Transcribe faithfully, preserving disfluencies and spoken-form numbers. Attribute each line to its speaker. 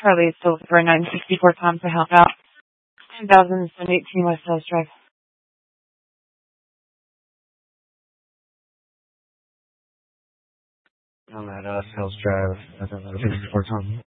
Speaker 1: Charlie is still for a nine sixty-four Tom to help out. ten thousand eighteen West Hills Drive.
Speaker 2: I'm at uh, Hills Drive. That's at sixty-four Tom.